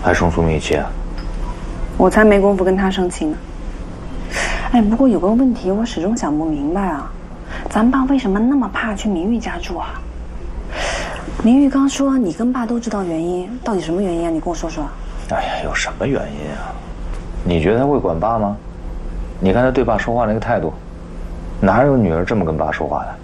还生苏明琪啊？ 我才没工夫跟他生气呢。哎，不过有个问题我始终想不明白啊，咱爸为什么那么怕去明玉家住啊？明玉刚说你跟爸都知道原因，到底什么原因啊？你跟我说说。 哎呀，有什么原因啊？你觉得他会管爸吗？你看他对爸说话那个态度，哪有女儿这么跟爸说话的？